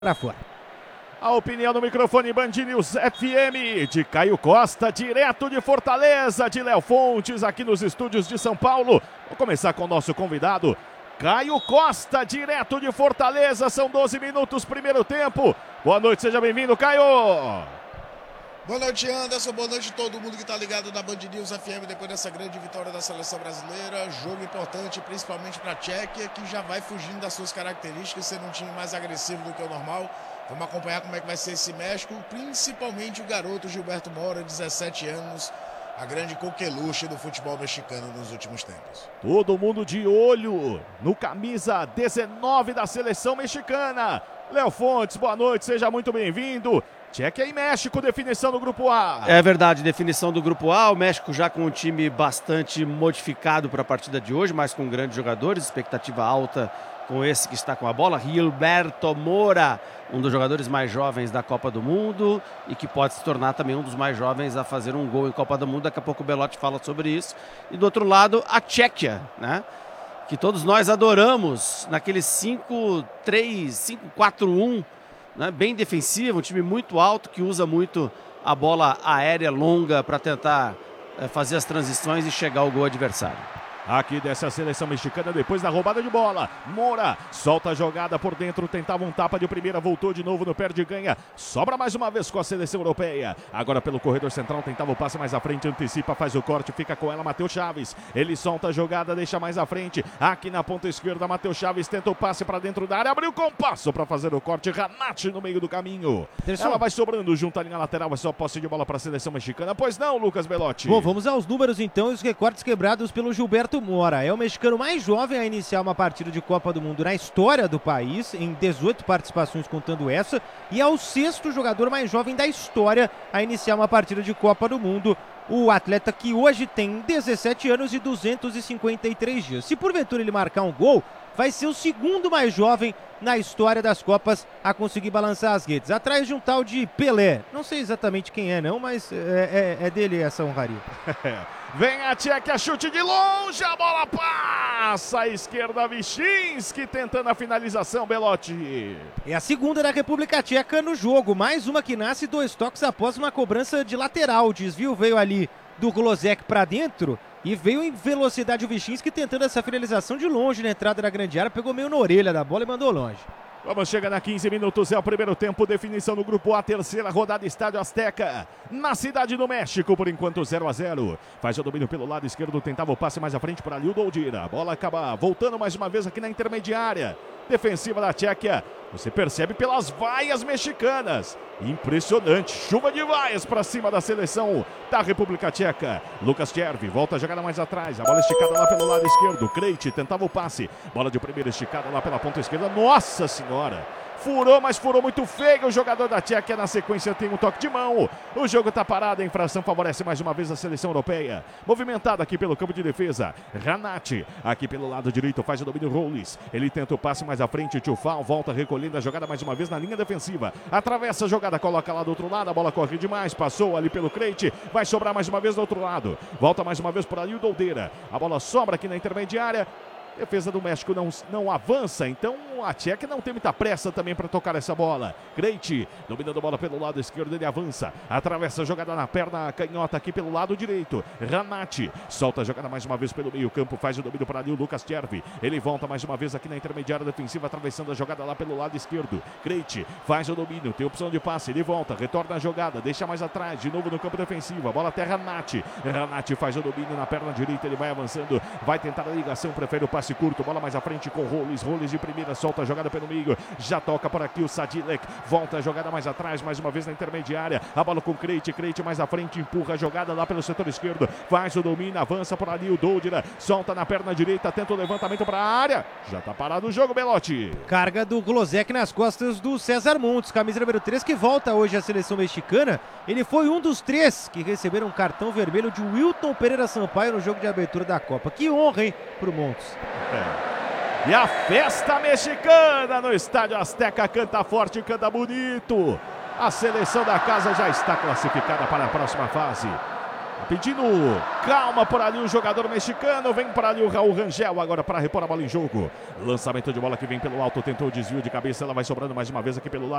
Pra fora. A opinião no microfone Band News FM de Caio Costa, direto de Fortaleza, de Léo Fontes, aqui nos estúdios de São Paulo. Vou começar com o nosso convidado, Caio Costa, direto de Fortaleza. São 12 minutos, primeiro tempo. Boa noite, seja bem-vindo, Caio. Boa noite, Anderson. Boa noite a todo mundo que está ligado na Band News FM depois dessa grande vitória da seleção brasileira. Jogo importante, principalmente para a Tchequia, que já vai fugindo das suas características, sendo um time mais agressivo do que o normal. Vamos acompanhar como é que vai ser esse México, principalmente o garoto Gilberto Mora, 17 anos, a grande coqueluche do futebol mexicano nos últimos tempos. Todo mundo de olho no camisa 19 da seleção mexicana. Léo Fontes, boa noite, seja muito bem-vindo. Tchequia e México, definição do Grupo A. É verdade, definição do Grupo A. O México já com um time bastante modificado para a partida de hoje, mas com grandes jogadores, expectativa alta com esse que está com a bola, Gilberto Mora, um dos jogadores mais jovens da Copa do Mundo e que pode se tornar também um dos mais jovens a fazer um gol em Copa do Mundo. Daqui a pouco o Belotti fala sobre isso. E do outro lado, a Tchequia, né? Que todos nós adoramos naquele 5-3, 5-4-1, né? Bem defensivo, um time muito alto que usa muito a bola aérea longa para tentar fazer as transições e chegar ao gol adversário. Aqui dessa seleção mexicana, depois da roubada de bola, Mora solta a jogada por dentro, tentava um tapa de primeira, voltou de novo no perde e ganha, sobra mais uma vez com a seleção europeia, agora pelo corredor central, tentava o passe mais à frente, antecipa, faz o corte, fica com ela, Matheus Chaves, ele solta a jogada, deixa mais à frente, aqui na ponta esquerda, Matheus Chaves tenta o passe para dentro da área, abriu o compasso para fazer o corte, Ranate no meio do caminho, ela vai sobrando junto à linha lateral, é só posse de bola para a seleção mexicana, pois não, Lucas Belotti? Bom, vamos aos números então e os recortes quebrados pelo Gilberto Mora. É o mexicano mais jovem a iniciar uma partida de Copa do Mundo na história do país, em 18 participações contando essa, e é o sexto jogador mais jovem da história a iniciar uma partida de Copa do Mundo. O atleta que hoje tem 17 anos e 253 dias. Se porventura ele marcar um gol, vai ser o segundo mais jovem na história das Copas a conseguir balançar as redes. Atrás de um tal de Pelé. Não sei exatamente quem é não, mas é dele essa honraria. Vem a Tchequia, chute de longe, a bola passa à esquerda, Vichinski tentando a finalização, Belotti. É a segunda da República Tcheca no jogo, mais uma que nasce 2 toques após uma cobrança de lateral. O desvio veio ali do Glozek para dentro e veio em velocidade o Vichinski tentando essa finalização de longe na entrada da grande área, pegou meio na orelha da bola e mandou longe. Vamos chegando a 15 minutos, é o primeiro tempo, definição do Grupo A, terceira rodada, Estádio Azteca, na Cidade do México, por enquanto 0-0. Faz o domínio pelo lado esquerdo, tentava o passe mais à frente para Alildo Oldira. A bola acaba voltando mais uma vez aqui na intermediária. Defensiva da Tchequia, você percebe pelas vaias mexicanas. Impressionante, chuva de vaias para cima da seleção da República Tcheca. Lucas Tchervi volta a jogada mais atrás, a bola esticada lá pelo lado esquerdo. Krejci tentava o passe, bola de primeira esticada lá pela ponta esquerda. Nossa senhora! Furou, mas furou muito feio o jogador da Tchequia. Na sequência tem um toque de mão. O jogo está parado, a infração favorece mais uma vez a seleção europeia. Movimentada aqui pelo campo de defesa. Ranate, aqui pelo lado direito, faz o domínio Rolls. Ele tenta o passe mais à frente, Tchufal volta recolhendo a jogada mais uma vez na linha defensiva. Atravessa a jogada, coloca lá do outro lado, a bola corre demais, passou ali pelo Krejci. Vai sobrar mais uma vez do outro lado. Volta mais uma vez por ali o Doldeira. A bola sobra aqui na intermediária. Defesa do México não avança, então a Tchequia não tem muita pressa também para tocar essa bola. Krejci, dominando a bola pelo lado esquerdo, ele avança, atravessa a jogada na perna canhota aqui pelo lado direito. Ranate, solta a jogada mais uma vez pelo meio campo, faz o domínio para ali o Lucas Tchervi. Ele volta mais uma vez aqui na intermediária defensiva, atravessando a jogada lá pelo lado esquerdo. Krejci faz o domínio, tem opção de passe, ele volta, retorna a jogada, deixa mais atrás, de novo no campo defensivo, a bola até Ranate. Ranate faz o domínio na perna direita, ele vai avançando, vai tentar a ligação, prefere o passe curto, bola mais à frente com Rolls de primeira, solta a jogada pelo meio, já toca por aqui o Sadilek, volta a jogada mais atrás, mais uma vez na intermediária, a bola com Krejci mais à frente, empurra a jogada lá pelo setor esquerdo, faz o domínio, avança por ali o Doldira, solta na perna direita, tenta o levantamento para a área, já tá parado o jogo, Belotti. Carga do Glozek nas costas do César Montes, camisa número 3, que volta hoje à seleção mexicana. Ele foi um dos 3 que receberam um cartão vermelho de Wilton Pereira Sampaio no jogo de abertura da Copa. Que honra, hein, pro Montes. E a festa mexicana no Estádio Azteca, canta forte, canta bonito. A seleção da casa já está classificada para a próxima fase. Pedindo calma por ali o jogador mexicano. Vem por ali o Raul Rangel agora para repor a bola em jogo. Lançamento de bola que vem pelo alto. Tentou o desvio de cabeça. Ela vai sobrando mais uma vez aqui pelo lado.